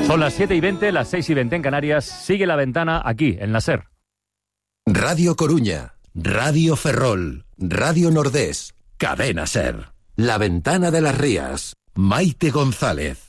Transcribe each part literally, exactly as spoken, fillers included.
Son las siete y veinte, las seis y veinte en Canarias. Sigue La Ventana aquí, en la SER. Radio Coruña, Radio Ferrol, Radio Nordés, Cadena SER. La Ventana de las Rías, Maite González.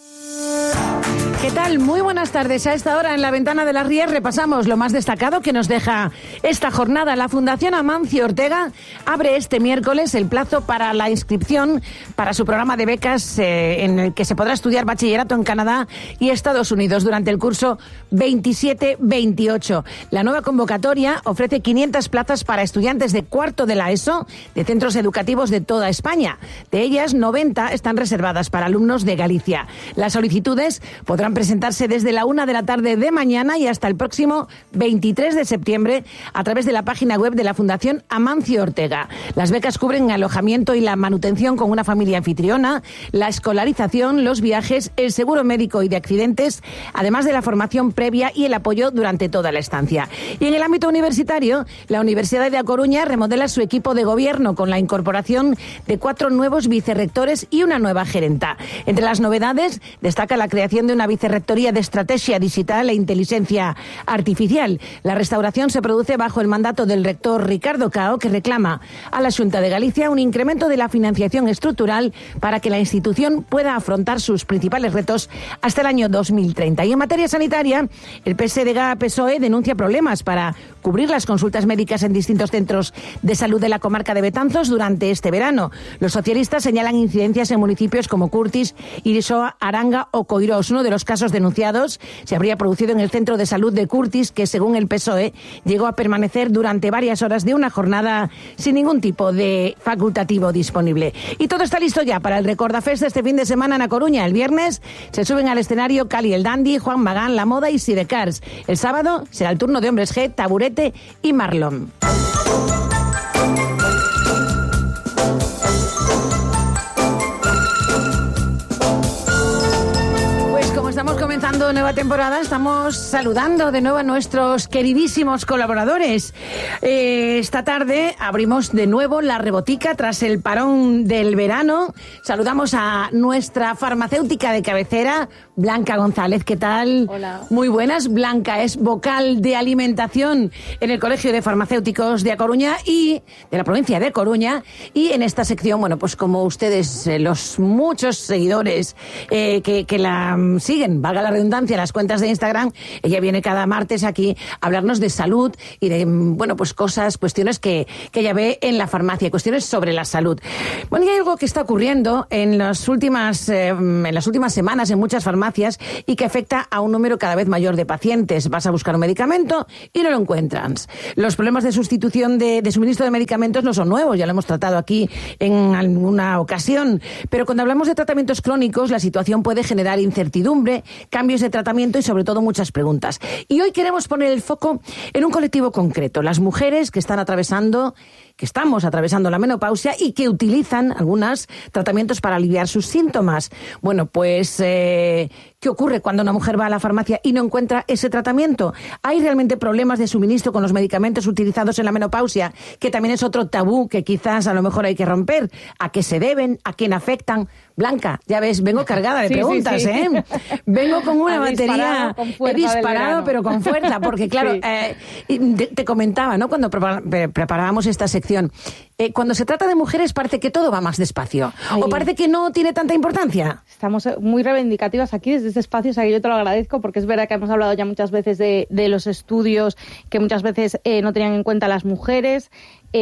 ¿Qué tal? Muy buenas tardes. A esta hora en La Ventana de las Rías repasamos lo más destacado que nos deja esta jornada. La Fundación Amancio Ortega abre este miércoles el plazo para la inscripción para su programa de becas eh, en el que se podrá estudiar bachillerato en Canadá y Estados Unidos durante el curso veintisiete veintiocho. La nueva convocatoria ofrece quinientas plazas para estudiantes de cuarto de la ESO de centros educativos de toda España. De ellas, noventa están reservadas para alumnos de Galicia. Las solicitudes podrán presentarse desde la una de la tarde de mañana y hasta el próximo veintitrés de septiembre a través de la página web de la Fundación Amancio Ortega. Las becas cubren el alojamiento y la manutención con una familia anfitriona, la escolarización, los viajes, el seguro médico y de accidentes, además de la formación previa y el apoyo durante toda la estancia. Y en el ámbito universitario, la Universidad de A Coruña remodela su equipo de gobierno con la incorporación de cuatro nuevos vicerrectores y una nueva gerenta. Entre las novedades destaca la creación de una Vicerrectoría de Estrategia Digital e Inteligencia Artificial. La restauración se produce bajo el mandato del rector Ricardo Cao, que reclama a la Xunta de Galicia un incremento de la financiación estructural para que la institución pueda afrontar sus principales retos hasta el año dos mil treinta. Y en materia sanitaria, el P S D G-P S O E denuncia problemas para cubrir las consultas médicas en distintos centros de salud de la comarca de Betanzos durante este verano. Los socialistas señalan incidencias en municipios como Curtis, Irisoa, Aranga o Coirós. Uno de los casos denunciados se habría producido en el centro de salud de Curtis, que según el P S O E llegó a permanecer durante varias horas de una jornada sin ningún tipo de facultativo disponible. Y todo está listo ya para el Recordafest este fin de semana en A Coruña. El viernes se suben al escenario Cali el Dandy, Juan Magán, La Moda y Sidecars. El sábado será el turno de Hombres G, Taburete y Marlon. Estamos comenzando nueva temporada, estamos saludando de nuevo a nuestros queridísimos colaboradores. Eh, esta tarde abrimos de nuevo la Rebotica tras el parón del verano. Saludamos a nuestra farmacéutica de cabecera, Blanca González. ¿Qué tal? Hola. Muy buenas. Blanca es vocal de alimentación en el Colegio de Farmacéuticos de A Coruña y de la provincia de Coruña. Y en esta sección, bueno, pues como ustedes, eh, los muchos seguidores eh, que, que la um, siguen, valga la redundancia, las cuentas de Instagram, ella viene cada martes aquí a hablarnos de salud y de, bueno, pues cosas, cuestiones que, que ella ve en la farmacia, cuestiones sobre la salud. Bueno, y hay algo que está ocurriendo en las últimas, eh, en las últimas semanas en muchas farmacias y que afecta a un número cada vez mayor de pacientes. Vas a buscar un medicamento y no lo encuentras. Los problemas de sustitución de, de suministro de medicamentos no son nuevos, ya lo hemos tratado aquí en alguna ocasión, pero cuando hablamos de tratamientos crónicos, la situación puede generar incertidumbre, cambios de tratamiento y sobre todo muchas preguntas. Y hoy queremos poner el foco en un colectivo concreto, las mujeres que están atravesando, que estamos atravesando la menopausia y que utilizan algunos tratamientos para aliviar sus síntomas. Bueno, pues, eh, ¿qué ocurre cuando una mujer va a la farmacia y no encuentra ese tratamiento? ¿Hay realmente problemas de suministro con los medicamentos utilizados en la menopausia? Que también es otro tabú que quizás a lo mejor hay que romper. ¿A qué se deben? ¿A quién afectan? Blanca, ya ves, vengo cargada de sí, preguntas, sí, sí. ¿eh? Vengo con una Has batería, he disparado, pero con fuerza, porque claro, sí. eh, te, te comentaba, ¿no? Cuando pre- preparábamos esta sección, eh, cuando se trata de mujeres parece que todo va más despacio, Ay. o parece que no tiene tanta importancia. Estamos muy reivindicativas aquí desde este espacio, o sea, que yo te lo agradezco, porque es verdad que hemos hablado ya muchas veces de, de los estudios que muchas veces eh, no tenían en cuenta las mujeres,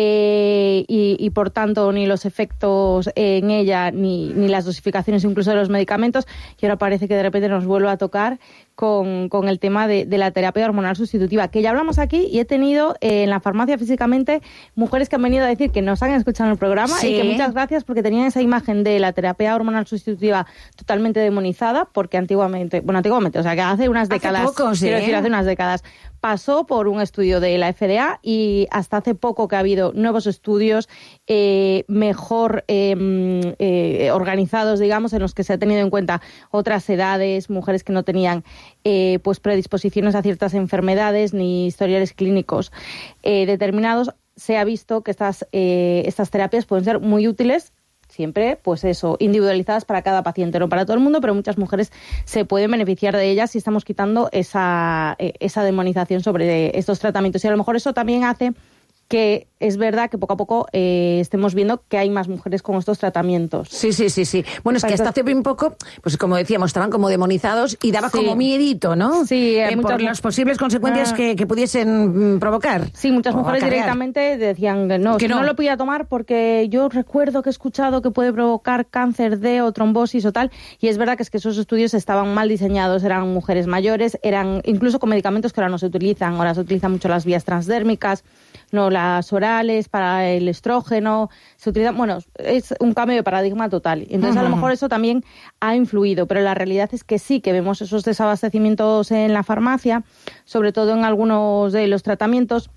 Eh, y, y por tanto ni los efectos en ella ni, ni las dosificaciones incluso de los medicamentos, y ahora parece que de repente nos vuelve a tocar con, con el tema de, de la terapia hormonal sustitutiva, que ya hablamos aquí, y he tenido eh, en la farmacia físicamente mujeres que han venido a decir que nos han escuchado en el programa, sí. y que muchas gracias, porque tenían esa imagen de la terapia hormonal sustitutiva totalmente demonizada, porque antiguamente, bueno antiguamente, o sea que hace unas décadas, hace poco, sí. quiero decir, hace unas décadas pasó por un estudio de la F D A, y hasta hace poco que ha habido nuevos estudios eh, mejor eh, eh, organizados, digamos, en los que se ha tenido en cuenta otras edades, mujeres que no tenían eh, pues predisposiciones a ciertas enfermedades ni historiales clínicos eh, determinados. Se ha visto que estas, eh, estas terapias pueden ser muy útiles siempre, pues eso, individualizadas para cada paciente, no para todo el mundo, pero muchas mujeres se pueden beneficiar de ellas si estamos quitando esa, esa demonización sobre estos tratamientos. Y a lo mejor eso también hace que es verdad que poco a poco eh, estemos viendo que hay más mujeres con estos tratamientos. Sí, sí, sí, sí. Bueno, es que hasta hace bien poco, pues como decíamos, estaban como demonizados y daba sí. como miedito, ¿no? Sí. Eh, por muchas... las posibles consecuencias ah. que, que pudiesen mm, provocar. Sí, muchas mujeres acarrear. directamente decían que no, que no. no lo podía tomar porque yo recuerdo que he escuchado que puede provocar cáncer de o trombosis o tal, y es verdad que es que esos estudios estaban mal diseñados, eran mujeres mayores, eran incluso con medicamentos que ahora no se utilizan, ahora se utilizan mucho las vías transdérmicas, no las orales, para el estrógeno, se utilizan, bueno, es un cambio de paradigma total. Entonces, uh-huh. a lo mejor eso también ha influido, pero la realidad es que sí, que vemos esos desabastecimientos en la farmacia, sobre todo en algunos de los tratamientos,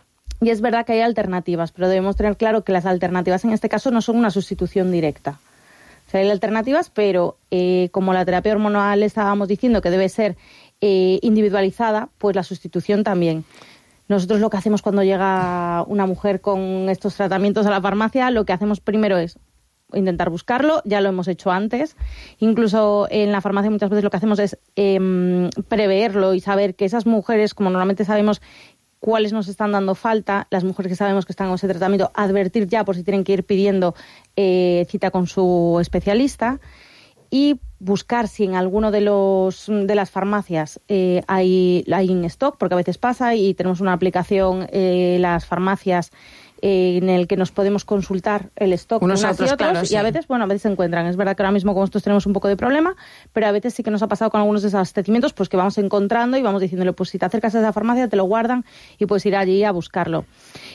y es verdad que hay alternativas, pero debemos tener claro que las alternativas en este caso no son una sustitución directa. O sea, hay alternativas, pero eh, como la terapia hormonal estábamos diciendo que debe ser eh, individualizada, pues la sustitución también. Nosotros lo que hacemos cuando llega una mujer con estos tratamientos a la farmacia, lo que hacemos primero es intentar buscarlo, ya lo hemos hecho antes. Incluso en la farmacia muchas veces lo que hacemos es eh, preverlo y saber que esas mujeres, como normalmente sabemos cuáles nos están dando falta, las mujeres que sabemos que están con ese tratamiento, advertir ya por si tienen que ir pidiendo eh, cita con su especialista, y buscar si en alguno de los de las farmacias eh, hay, hay en stock, porque a veces pasa y tenemos una aplicación eh, las farmacias eh, en el que nos podemos consultar el stock unos unas otros, y otros, claro, y sí. a veces, bueno, a veces se encuentran. Es verdad que ahora mismo con nosotros tenemos un poco de problema, pero a veces sí que nos ha pasado con algunos desabastecimientos, pues que vamos encontrando y vamos diciéndole, pues si te acercas a esa farmacia te lo guardan y puedes ir allí a buscarlo.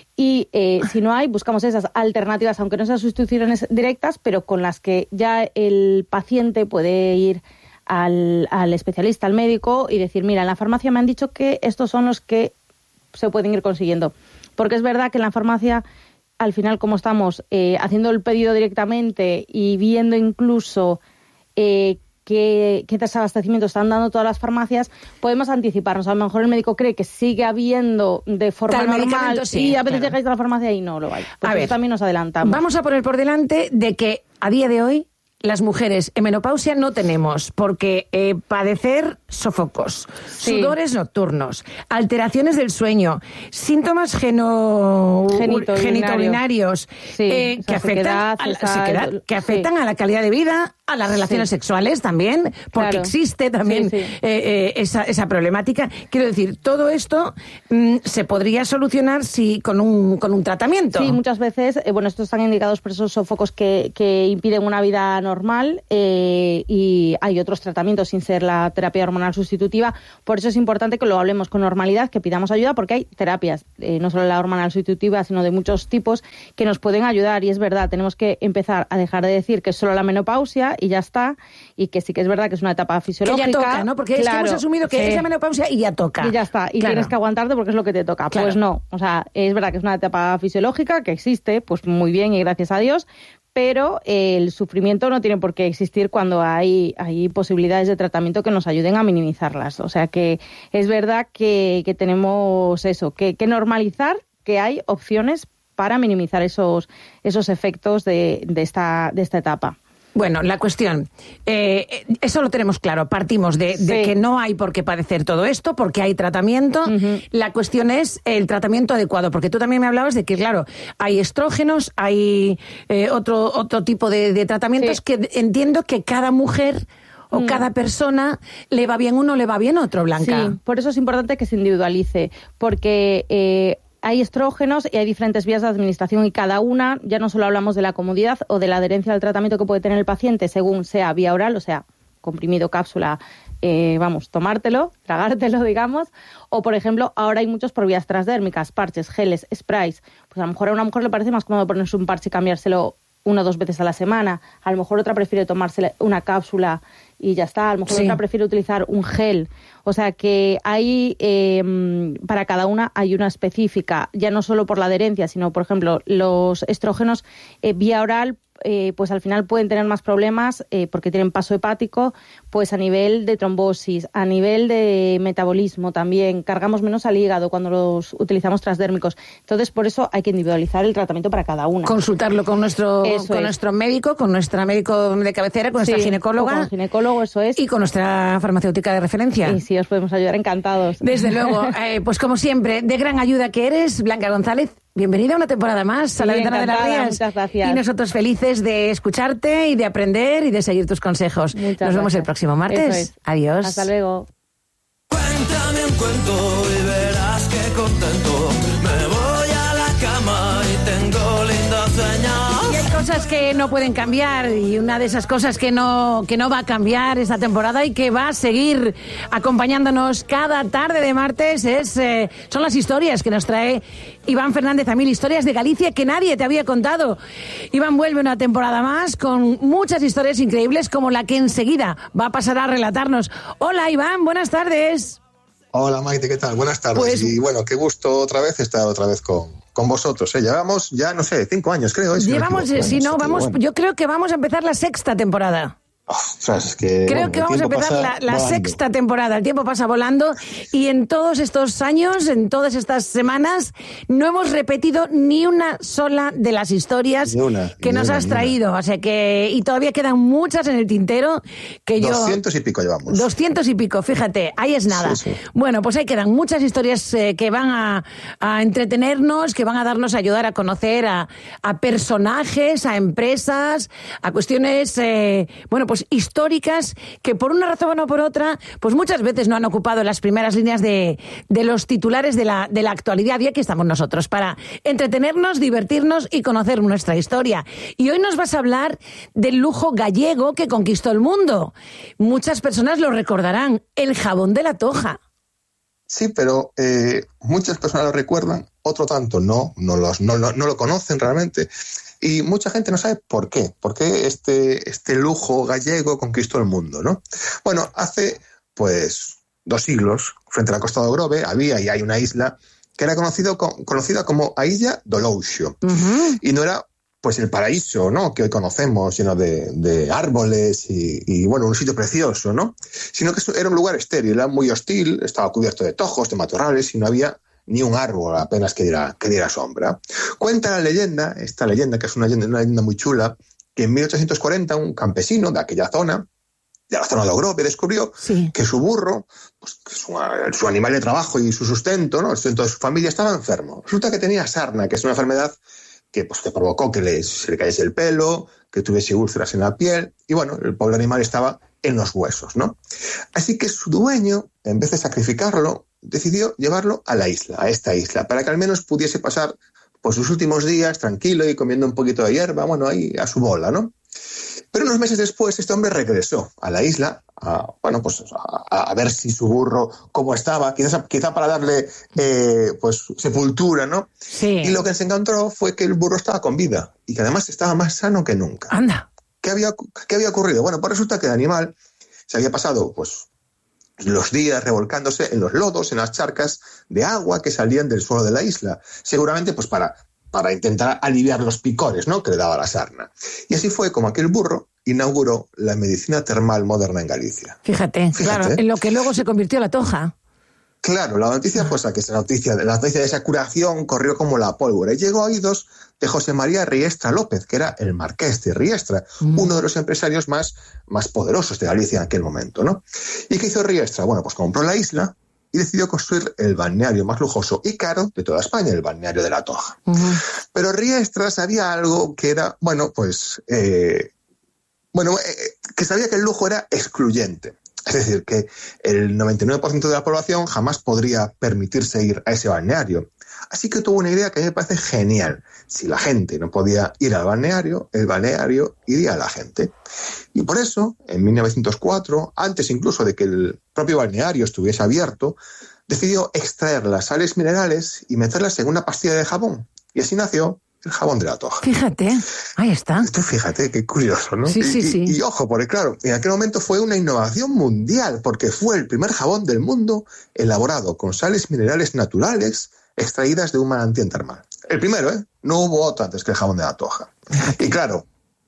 Y eh, si no hay, buscamos esas alternativas, aunque no sean sustituciones directas, pero con las que ya el paciente puede ir al, al especialista, al médico, y decir, mira, en la farmacia me han dicho que estos son los que se pueden ir consiguiendo. Porque es verdad que en la farmacia, al final, como estamos eh, haciendo el pedido directamente y viendo incluso eh, qué, qué desabastecimiento están dando todas las farmacias, podemos anticiparnos. A lo mejor el médico cree que sigue habiendo de forma Tal normal sí, y a veces claro. llegáis a la farmacia y no lo hay. Pues a ver, también nos adelantamos. Vamos a poner por delante de que a día de hoy las mujeres en menopausia no tenemos, porque eh, padecer sofocos, sí. sudores nocturnos, alteraciones del sueño, síntomas geno... genitourinarios sí, eh, que, afectan a la, sequedad, que afectan sí. a la calidad de vida, a las relaciones sí. sexuales también, porque claro. existe también sí, sí. Eh, eh, esa, esa problemática. Quiero decir, todo esto mmm, se podría solucionar si con un, con un tratamiento. Sí, muchas veces, eh, bueno, estos están indicados por esos sofocos que, que impiden una vida normal eh, y hay otros tratamientos sin ser la terapia hormonal sustitutiva. Por eso es importante que lo hablemos con normalidad, que pidamos ayuda, porque hay terapias, eh, no solo la hormonal sustitutiva, sino de muchos tipos que nos pueden ayudar. Y es verdad, tenemos que empezar a dejar de decir que es solo la menopausia y ya está, y que sí que es verdad que es una etapa fisiológica. Que ya toca, ¿no? Porque claro, es que hemos asumido que sí. es la menopausia y ya toca. Y ya está, y claro. tienes que aguantarte porque es lo que te toca. Claro. Pues no, o sea, es verdad que es una etapa fisiológica que existe, pues muy bien y gracias a Dios, pero el sufrimiento no tiene por qué existir cuando hay, hay posibilidades de tratamiento que nos ayuden a minimizarlas. O sea que es verdad que, que tenemos eso, que, que normalizar que hay opciones para minimizar esos, esos efectos de, de, esta, de esta etapa. Bueno, la cuestión, eh, eso lo tenemos claro, partimos de, de sí. que no hay por qué padecer todo esto, porque hay tratamiento. Uh-huh. La cuestión es el tratamiento adecuado, porque tú también me hablabas de que, claro, hay estrógenos, hay eh, otro, otro tipo de, de tratamientos sí. que entiendo que cada mujer o mm. cada persona le va bien uno, le va bien otro, Blanca. Sí, por eso es importante que se individualice, porque... Eh, hay estrógenos y hay diferentes vías de administración y cada una, ya no solo hablamos de la comodidad o de la adherencia al tratamiento que puede tener el paciente según sea vía oral, o sea, comprimido, cápsula, eh, vamos, tomártelo, tragártelo, digamos, o por ejemplo, ahora hay muchos por vías transdérmicas, parches, geles, sprays. Pues a lo mejor a una mujer le parece más cómodo ponerse un parche y cambiárselo una o dos veces a la semana, a lo mejor otra prefiere tomarse una cápsula y ya está, a lo mejor sí. otra prefiere utilizar un gel. O sea que hay, eh, para cada una hay una específica, ya no solo por la adherencia, sino, por ejemplo, los estrógenos eh, vía oral eh, pues al final pueden tener más problemas eh, porque tienen paso hepático, pues a nivel de trombosis, a nivel de metabolismo también, cargamos menos al hígado cuando los utilizamos transdérmicos. Entonces, por eso hay que individualizar el tratamiento para cada una. Consultarlo con nuestro, Eso con es. nuestro médico, con nuestra médico de cabecera, con nuestra Sí, ginecóloga. o con el ginecólogo, eso es. Y con nuestra farmacéutica de referencia. Y sí, os podemos ayudar, encantados. Desde luego, eh, pues como siempre, de gran ayuda que eres, Blanca González. Bienvenida una temporada más Sí, a La Ventana de las encantada, Rías. muchas gracias. Y nosotros felices de escucharte y de aprender y de seguir tus consejos. Muchas Nos vemos gracias. el próximo martes. Eso es. Adiós. Hasta luego. Cuéntame un cuento y verás que contento. Me voy a la cama y tengo lindas señas. Y hay cosas que no pueden cambiar y una de esas cosas que no, que no va a cambiar esta temporada y que va a seguir acompañándonos cada tarde de martes es, eh, son las historias que nos trae Iván Fernández a mil, historias de Galicia que nadie te había contado. Iván vuelve una temporada más con muchas historias increíbles como la que enseguida va a pasar a relatarnos. Hola Iván, buenas tardes. Hola Maite, ¿qué tal? Buenas tardes. Pues- y bueno, qué gusto otra vez estar otra vez con, con vosotros. ¿eh? Llevamos ya, no sé, cinco años creo. ¿eh? Si Llevamos, no me eh, equivoco. si no, Bueno, vamos, bueno. yo creo que vamos a empezar la sexta temporada. Oh, ostras, es que, Creo bueno, que el vamos a tiempo empezar pasa la, la volando. sexta temporada. El tiempo pasa volando y en todos estos años, en todas estas semanas, no hemos repetido ni una sola de las historias Ni una, que ni nos una, has ni una. traído. O sea que, y todavía quedan muchas en el tintero que yo... Doscientos y pico llevamos. Doscientos y pico, fíjate, ahí es nada. Sí, sí. Bueno, pues ahí quedan muchas historias eh, que van a, a entretenernos, que van a darnos a ayudar a conocer a, a personajes, a empresas, a cuestiones, eh, bueno, pues históricas que por una razón o por otra, pues muchas veces no han ocupado las primeras líneas de, de los titulares de la, de la actualidad. Y aquí estamos nosotros para entretenernos, divertirnos y conocer nuestra historia. Y hoy nos vas a hablar del lujo gallego que conquistó el mundo. Muchas personas lo recordarán, el jabón de la Toja. Sí, pero eh, muchas personas lo recuerdan, otro tanto no, no, los, no, no, no lo conocen realmente. Y mucha gente no sabe por qué, por qué este, este lujo gallego conquistó el mundo, ¿no? Bueno, hace pues dos siglos, frente a la costa do Grove, había y hay una isla que era conocido, conocida como a Illa do Louxo. Uh-huh. Y no era pues el paraíso, ¿no?, que hoy conocemos, lleno de, de árboles y, y, bueno, un sitio precioso, ¿no? Sino que era un lugar estéril, era muy hostil, estaba cubierto de tojos, de matorrales y no había ni un árbol apenas que diera, que diera sombra. Cuenta la leyenda, esta leyenda, que es una leyenda, una leyenda muy chula, que en mil ochocientos cuarenta un campesino de aquella zona, de la zona de Ogrove, descubrió Sí. que su burro, pues, que su, su animal de trabajo y su sustento, ¿no?, el sustento de su familia, estaba enfermo. Resulta que tenía sarna, que es una enfermedad que, pues, que provocó que le, se le cayese el pelo, que tuviese úlceras en la piel, y bueno, el pobre animal estaba en los huesos, ¿no? Así que su dueño, en vez de sacrificarlo, decidió llevarlo a la isla, a esta isla, para que al menos pudiese pasar pues, sus últimos días tranquilo y comiendo un poquito de hierba, bueno, ahí a su bola, ¿no? Pero unos meses después este hombre regresó a la isla, a, bueno, pues a, a ver si su burro cómo estaba, quizás quizá para darle eh, pues sepultura, ¿no? Sí. Y lo que se encontró fue que el burro estaba con vida y que además estaba más sano que nunca. Anda. ¿Qué había, qué había ocurrido? Bueno, pues resulta que el animal se había pasado pues los días revolcándose en los lodos, en las charcas de agua que salían del suelo de la isla, seguramente pues para, para intentar aliviar los picores, ¿no?, que le daba la sarna. Y así fue como aquel burro inauguró la medicina termal moderna en Galicia. Fíjate, Fíjate. claro, en lo que luego se convirtió la Toja. Claro, la noticia, pues, a que esa noticia, la noticia de esa curación corrió como la pólvora y llegó a oídos de José María Riestra López, que era el marqués de Riestra, mm. uno de los empresarios más, más poderosos de Galicia en aquel momento, ¿no? ¿Y qué hizo Riestra? Bueno, pues compró la isla y decidió construir el balneario más lujoso y caro de toda España, el balneario de la Toja. Uh-huh. Pero Riestra sabía algo que era, bueno, pues, eh, bueno, eh, que sabía que el lujo era excluyente. Es decir, que el noventa y nueve por ciento de la población jamás podría permitirse ir a ese balneario. Así que tuvo una idea que a mí me parece genial. Si la gente no podía ir al balneario, el balneario iría a la gente. Y por eso, en mil novecientos cuatro, antes incluso de que el propio balneario estuviese abierto, decidió extraer las sales minerales y meterlas en una pastilla de jabón. Y así nació el jabón de la Toja. Fíjate, ahí está. Esto, fíjate, qué curioso, ¿no? Sí, sí, y, sí. Y, y ojo, porque claro, en aquel momento fue una innovación mundial, porque fue el primer jabón del mundo elaborado con sales minerales naturales extraídas de un manantial termal. El primero, ¿eh? No hubo otro antes que el jabón de la Toja. Y claro,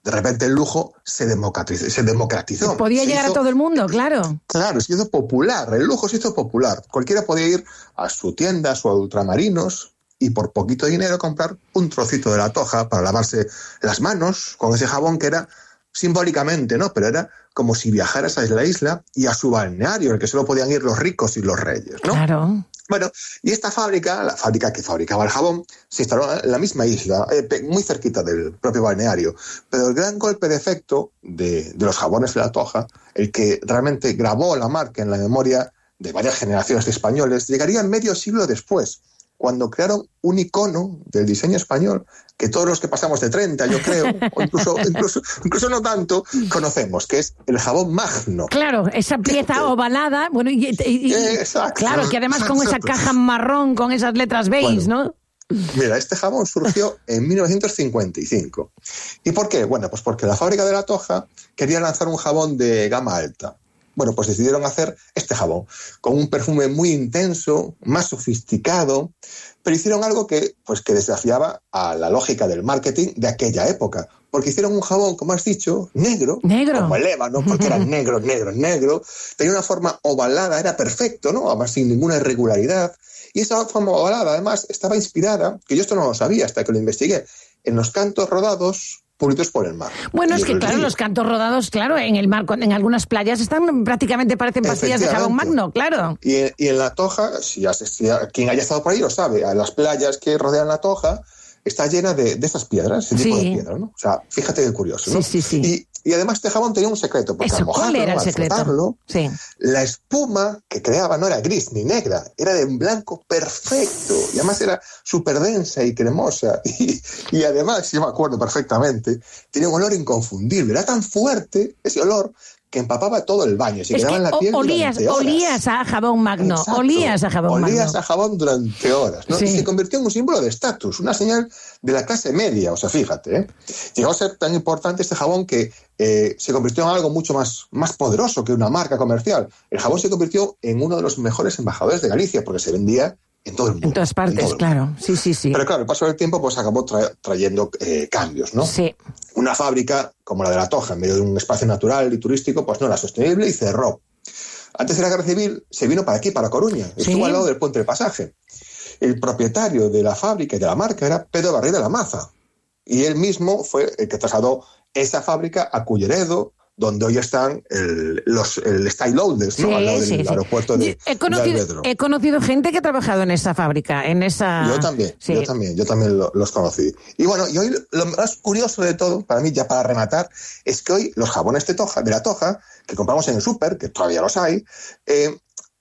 de repente el lujo se democratizó. Se democratizó. Podía se llegar hizo, a todo el mundo, claro. Claro, se hizo popular, el lujo se hizo popular. Cualquiera podía ir a su tienda, a su ultramarinos, y por poquito dinero comprar un trocito de la toja para lavarse las manos con ese jabón que era simbólicamente, ¿no? Pero era como si viajaras a la isla y a su balneario, en el que solo podían ir los ricos y los reyes, ¿no? Claro. Bueno, y esta fábrica, la fábrica que fabricaba el jabón, se instaló en la misma isla, eh, muy cerquita del propio balneario. Pero el gran golpe de efecto de, de los jabones de la Toja, el que realmente grabó la marca en la memoria de varias generaciones de españoles, llegaría medio siglo después, cuando crearon un icono del diseño español que todos los que pasamos de treinta, yo creo, o incluso, incluso, incluso no tanto, conocemos, que es el jabón Magno. Claro, esa pieza ovalada, bueno, y, y, y Exacto. Claro, que además con esa caja marrón, con esas letras beige, bueno, ¿no? Mira, este jabón surgió en mil novecientos cincuenta y cinco. ¿Y por qué? Bueno, pues porque la fábrica de la Toja quería lanzar un jabón de gama alta. Bueno, pues decidieron hacer este jabón con un perfume muy intenso, más sofisticado, pero hicieron algo que, pues, que desafiaba a la lógica del marketing de aquella época, porque hicieron un jabón, como has dicho, negro, negro. como el ébano, porque era negro, negro, negro, tenía una forma ovalada, era perfecto, ¿no? Además, sin ninguna irregularidad, y esa forma ovalada, además, estaba inspirada, que yo esto no lo sabía hasta que lo investigué, en los cantos rodados puritos por el mar. Bueno, es que claro, río. Los cantos rodados, claro, en el mar, en algunas playas están prácticamente parecen pastillas de jabón Magno, claro. Y, y en la Toja, si, ya, si ya, quien haya estado por ahí lo sabe, a las playas que rodean la Toja está llena de, de esas piedras, ese sí. tipo de piedras, ¿no? O sea, fíjate qué curioso, ¿no? Sí, sí, sí. Y, y además este jabón tenía un secreto, porque Eso, al mojarlo, ¿cuál era el al secreto? frotarlo, sí. la espuma que creaba no era gris ni negra, era de un blanco perfecto, y además era súper densa y cremosa, y, y además, yo me acuerdo perfectamente, tenía un olor inconfundible, era tan fuerte ese olor que empapaba todo el baño, se es quedaba que en la piel olías, durante horas. Olías a jabón Magno, Exacto. olías a jabón olías Magno. Olías a jabón durante horas, ¿no? Sí. Y se convirtió en un símbolo de estatus, una señal de la clase media, o sea, fíjate, ¿eh? Llegó a ser tan importante este jabón que eh, se convirtió en algo mucho más, más poderoso que una marca comercial. El jabón se convirtió en uno de los mejores embajadores de Galicia, porque se vendía en todo el mundo. En todas partes, todo claro. Sí, sí, sí. Pero claro, el paso del tiempo pues acabó tra- trayendo eh, cambios, ¿no? Sí. Una fábrica como la de la Toja, en medio de un espacio natural y turístico, pues no era sostenible y cerró. Antes de la Guerra Civil se vino para aquí, para Coruña. Estuvo sí. al lado del Puente del Pasaje. El propietario de la fábrica y de la marca era Pedro Barril de la Maza. Y él mismo fue el que trasladó esa fábrica a Culleredo, donde hoy están el, los el Style Loaders, ¿no? Sí, Al lado del sí, sí. aeropuerto de, he conocido, de he conocido gente que ha trabajado en esa fábrica, en esa... Yo también, sí. yo también, yo también lo, los conocí. Y bueno, y hoy lo más curioso de todo, para mí, ya para rematar, es que hoy los jabones de, toja, de la Toja, que compramos en el súper, que todavía los hay, eh,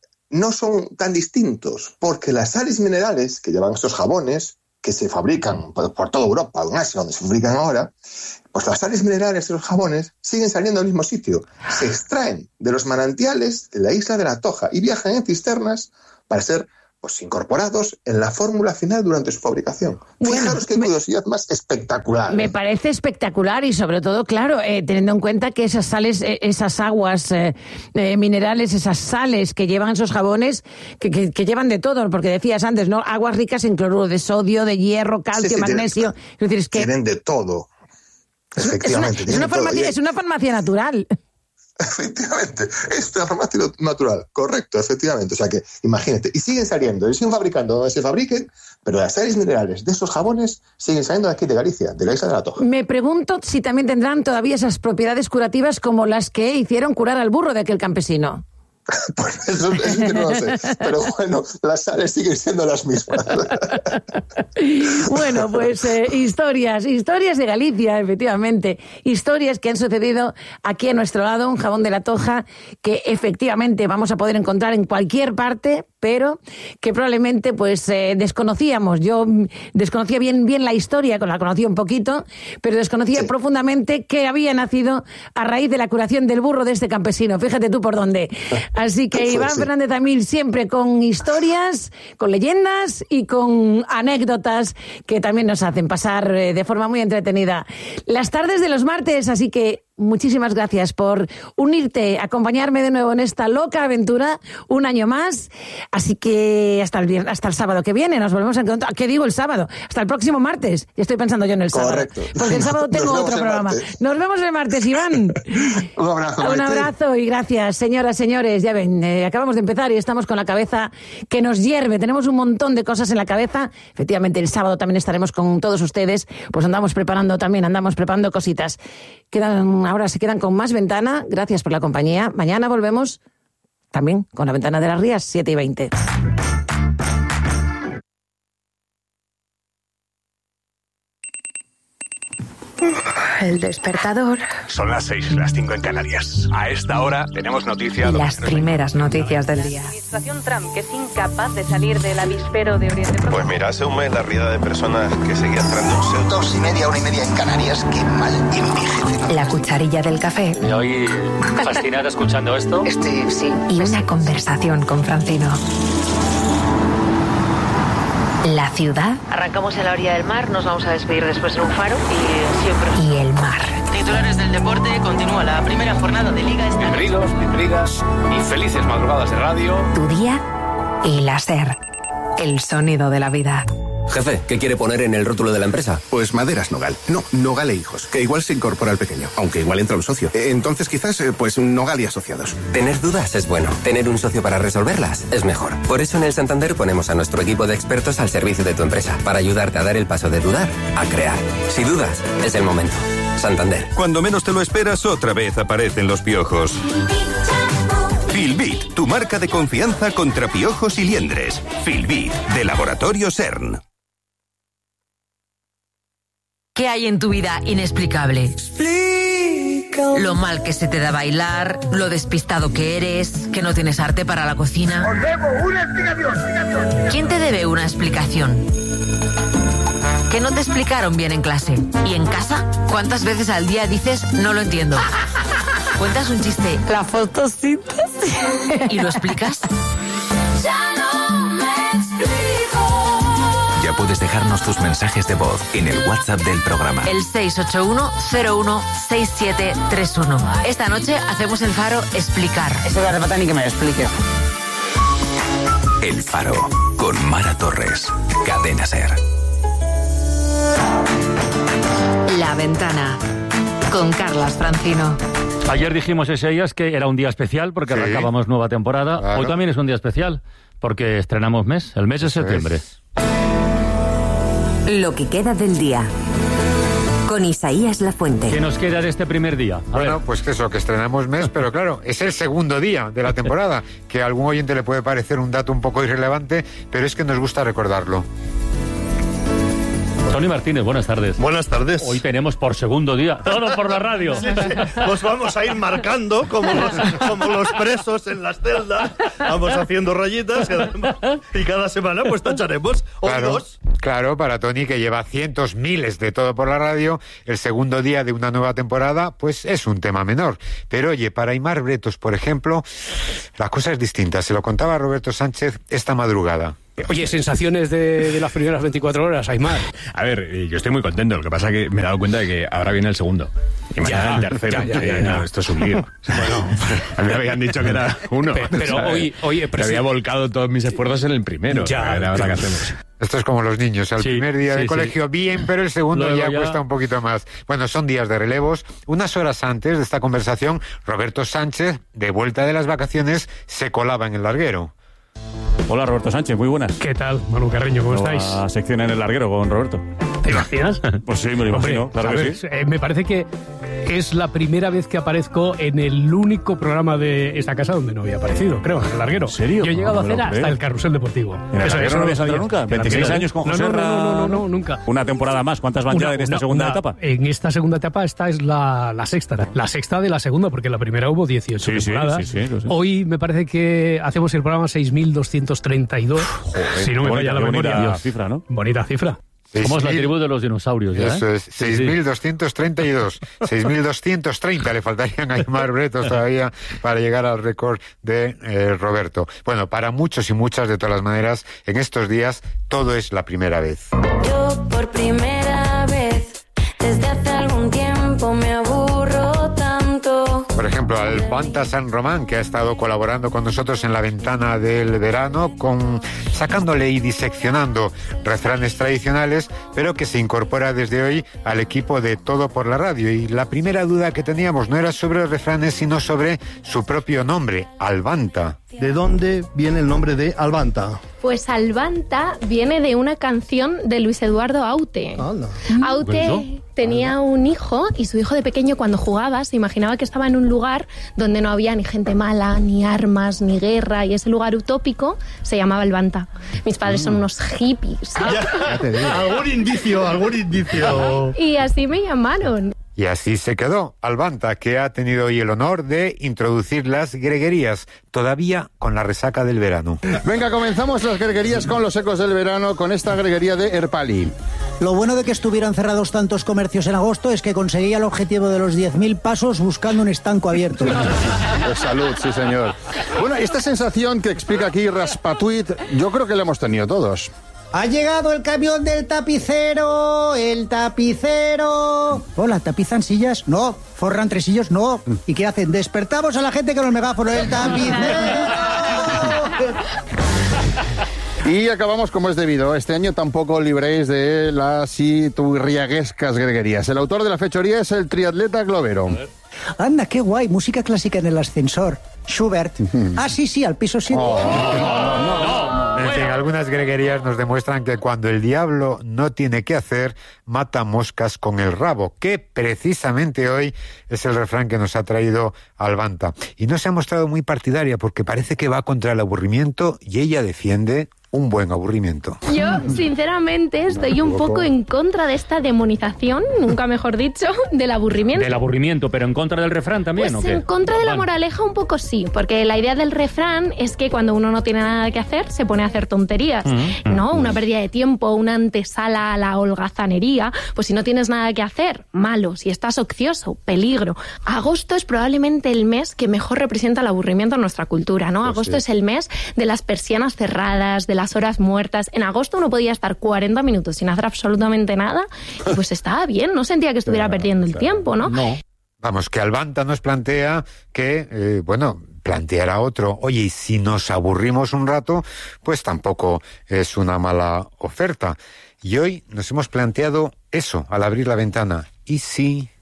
no son tan distintos, porque las sales minerales que llevan estos jabones, que se fabrican por, por toda Europa, en Asia, donde se fabrican ahora, pues las sales minerales de los jabones siguen saliendo del mismo sitio. Se extraen de los manantiales de la isla de la Toja y viajan en cisternas para ser pues incorporados en la fórmula final durante su fabricación. Bueno, Fijaros qué me, curiosidad más espectacular. Me parece espectacular y sobre todo, claro, eh, teniendo en cuenta que esas sales, eh, esas aguas eh, eh, minerales, esas sales que llevan esos jabones, que, que, que llevan de todo, porque decías antes, ¿no? Aguas ricas en cloruro de sodio, de hierro, calcio, sí, sí, magnesio. Tienen, es decir, es que tienen de todo. Efectivamente. Es una, es una, farmacia, es una farmacia natural. Efectivamente, es una farmacia natural, correcto, efectivamente. O sea que, imagínate, y siguen saliendo, y siguen fabricando donde se fabriquen, pero las sales minerales de esos jabones siguen saliendo de aquí de Galicia, de la isla de la Toja. Me pregunto si también tendrán todavía esas propiedades curativas como las que hicieron curar al burro de aquel campesino. Pues eso, eso que no lo sé, pero bueno, las sales siguen siendo las mismas. Bueno, pues eh, historias, historias de Galicia, efectivamente, historias que han sucedido aquí a nuestro lado, un jabón de la Toja que efectivamente vamos a poder encontrar en cualquier parte, pero que probablemente pues eh, desconocíamos. Yo desconocía bien, bien la historia, la conocía un poquito, pero desconocía sí. profundamente que había nacido a raíz de la curación del burro de este campesino. Fíjate tú por dónde. Así que Iván sí. Fernández Amil siempre con historias, con leyendas y con anécdotas que también nos hacen pasar de forma muy entretenida las tardes de los martes. Así que muchísimas gracias por unirte, acompañarme de nuevo en esta loca aventura, un año más. Así que hasta el viernes, hasta el sábado que viene nos volvemos a encontrar. ¿Qué digo el sábado? Hasta el próximo martes. Ya estoy pensando yo en el sábado. Correcto. Porque el sábado tengo otro programa. Martes. Nos vemos el martes, Iván. Un abrazo. Un Maite. abrazo y gracias, señoras, señores. Ya ven, eh, acabamos de empezar y estamos con la cabeza que nos hierve. Tenemos un montón de cosas en la cabeza. Efectivamente, el sábado también estaremos con todos ustedes. Pues andamos preparando también, andamos preparando cositas. Quedan, ahora se quedan con más Ventana. Gracias por la compañía. Mañana volvemos también con la Ventana de las Rías, siete y veinte. El despertador. Son las seis, las cinco en Canarias. A esta hora tenemos noticia. Y las primeras noticias del día. La administración Trump, que es incapaz de salir del avispero de Oriente Próximo. Pues mira, hace un mes la riada de personas que seguía entrando en Ceuta. Dos y media, una y media en Canarias, qué mal envejece. La cucharilla del café. Y hoy fascinada escuchando esto. Este, sí. Y una conversación con Francino. La ciudad. Arrancamos en la orilla del mar, nos vamos a despedir después en un faro y siempre... Y el mar. Titulares del deporte, continúa la primera jornada de Liga. Esta Bienvenidos, bienvenidas y felices madrugadas de radio. Tu día y la SER. El sonido de la vida. Jefe, ¿qué quiere poner en el rótulo de la empresa? Pues Maderas Nogal. No, Nogal e Hijos, que igual se incorpora el pequeño, aunque igual entra un socio. Entonces quizás, pues Nogal y Asociados. Tener dudas es bueno. Tener un socio para resolverlas es mejor. Por eso en el Santander ponemos a nuestro equipo de expertos al servicio de tu empresa, para ayudarte a dar el paso de dudar a crear. Si dudas, es el momento. Santander. Cuando menos te lo esperas, otra vez aparecen los piojos. Filbit, tu marca de confianza contra piojos y liendres. Filbit, de Laboratorio CERN. ¿Qué hay en tu vida inexplicable? Lo mal que se te da bailar, lo despistado que eres, que no tienes arte para la cocina. ¡Os debo una explicación! ¿Quién te debe una explicación? Que no te explicaron bien en clase. ¿Y en casa? ¿Cuántas veces al día dices no lo entiendo? ¿Cuentas un chiste? La fotosíntesis. ¿Y lo explicas? Ya no me explico. Ya puedes dejarnos tus mensajes de voz en el WhatsApp del programa. El seis ocho uno cero uno seis siete tres uno. Esta noche hacemos el Faro Explicar. Eso no hace falta ni que me lo explique. El Faro, con Mara Torres. Cadena SER. La Ventana, con Carlas Francino. Ayer dijimos ese días que era un día especial porque sí. arrancábamos nueva temporada. Claro. Hoy también es un día especial porque estrenamos mes, el mes de septiembre. Es. Lo que queda del día. Con Isaías Lafuente. ¿Qué nos queda de este primer día? A bueno, ver. pues que eso, que estrenamos mes, pero claro, es el segundo día de la temporada, que a algún oyente le puede parecer un dato un poco irrelevante, pero es que nos gusta recordarlo. Tony Martínez, buenas tardes. Buenas tardes. Hoy tenemos por segundo día, todo por la radio. Sí, sí. Pues vamos a ir marcando como los, como los presos en las celdas. Vamos haciendo rayitas y, además, y cada semana pues tacharemos. Hoy claro, dos. Claro, para Tony, que lleva cientos, miles de todo por la radio, el segundo día de una nueva temporada, pues es un tema menor. Pero oye, para Aimar Bretos, por ejemplo, la cosa es distinta. Se lo contaba Roberto Sánchez esta madrugada. Oye, sensaciones de, de las primeras veinticuatro horas, Aimar. A ver, yo estoy muy contento. Lo que pasa es que me he dado cuenta de que ahora viene el segundo. Y mañana el tercero. Ya, ya, ya, ya. No, esto es un lío. Bueno, a mí me habían dicho que era uno. Pero, pero o sea, hoy, hoy me había volcado todos mis esfuerzos en el primero. Ya, ahora ya. ¿Qué hacemos? Esto es como los niños. El sí, primer día sí, de colegio, sí. bien, pero el segundo ya, ya cuesta un poquito más. Bueno, son días de relevos. Unas horas antes de esta conversación, Roberto Sánchez, de vuelta de las vacaciones, se colaba en el larguero. Hola, Roberto Sánchez, muy buenas. ¿Qué tal, Manu Carreño? ¿Cómo Nueva estáis? Sección en el larguero con Roberto. ¿Te imaginas? Pues sí, me lo imagino. Hombre, claro que ver, sí. Eh, me parece que es la primera vez que aparezco en el único programa de esta casa donde no había aparecido, creo, en el larguero. ¿En serio? Yo he llegado no, a hacer hasta el carrusel deportivo. ¿En el eso, larguero no habías salido nunca? ¿veintiséis años con José no, no, no, no, no, no, nunca. Una temporada más. ¿Cuántas van ya en esta una, segunda una, etapa? En esta segunda etapa esta es la, la sexta. La sexta de la segunda, porque en la primera hubo dieciocho sí, temporadas. Sí, sí, sí, Hoy me parece que hacemos el programa seis mil doscientos treinta y dos. Joder, si no me falla la memoria. Bonita cifra, ¿no? Bonita cifra. Somos la tribu de los dinosaurios, ¿ya? Eso ¿eh? es, seis mil doscientos treinta y dos. seis mil doscientos treinta le faltarían a Aimar Bretos todavía para llegar al récord de eh, Roberto. Bueno, para muchos y muchas, de todas las maneras, en estos días todo es la primera vez. Yo por primera vez, desde hace algún tiempo me aburro tanto. Albanta San Román, que ha estado colaborando con nosotros en la ventana del verano, con sacándole y diseccionando refranes tradicionales, pero que se incorpora desde hoy al equipo de Todo por la Radio. Y la primera duda que teníamos no era sobre refranes, sino sobre su propio nombre, Albanta. ¿De dónde viene el nombre de Albanta? Pues Albanta viene de una canción de Luis Eduardo Aute. Anda. Aute tenía un hijo y su hijo de pequeño, cuando jugaba, se imaginaba que estaba en un lugar donde no había ni gente mala, ni armas, ni guerra, y ese lugar utópico se llamaba Albanta. Mis padres son unos hippies. Ya, ya te digo. Algún indicio, algún indicio. Y así me llamaron. Y así se quedó Albanta, que ha tenido hoy el honor de introducir las greguerías, todavía con la resaca del verano. Venga, comenzamos las greguerías con los ecos del verano, con esta greguería de Erpali. Lo bueno de que estuvieran cerrados tantos comercios en agosto es que conseguía el objetivo de los diez mil pasos buscando un estanco abierto. Pues salud, sí señor. Bueno, esta sensación que explica aquí Raspatuit, yo creo que la hemos tenido todos. ¡Ha llegado el camión del tapicero! ¡El tapicero! Hola, ¿tapizan sillas? No. ¿Forran tresillos? No. ¿Y qué hacen? Despertamos a la gente con los megáfonos. ¡El tapicero! Y acabamos como es debido. Este año tampoco libréis de las iturriaguescas greguerías. El autor de la fechoría es el triatleta Globero. Anda, qué guay. Música clásica en el ascensor. Schubert. Ah, sí, sí, al piso siete. Oh, no, no, no, no. En fin, algunas greguerías nos demuestran que cuando el diablo no tiene qué hacer, mata moscas con el rabo, que precisamente hoy es el refrán que nos ha traído Albanta. Y no se ha mostrado muy partidaria porque parece que va contra el aburrimiento y ella defiende un buen aburrimiento. Yo, sinceramente, estoy un poco en contra de esta demonización, nunca mejor dicho, del aburrimiento. Del aburrimiento, pero en contra del refrán también, pues ¿o qué? En contra de la moraleja un poco sí, porque la idea del refrán es que cuando uno no tiene nada que hacer, se pone a hacer tonterías, mm-hmm. ¿no? Una pérdida de tiempo, una antesala a la holgazanería. Pues si no tienes nada que hacer, malo. Si estás ocioso, peligro. Agosto es probablemente el mes que mejor representa el aburrimiento en nuestra cultura, ¿no? Pues agosto sí. Es el mes de las persianas cerradas, de las horas muertas. En agosto uno podía estar cuarenta minutos sin hacer absolutamente nada y pues estaba bien, no sentía que estuviera claro, perdiendo el claro. tiempo, ¿no? No. Vamos, que Albanta nos plantea que, eh, bueno, planteará otro. Oye, y si nos aburrimos un rato, pues tampoco es una mala oferta. Y hoy nos hemos planteado eso al abrir la ventana. ¿Y si...?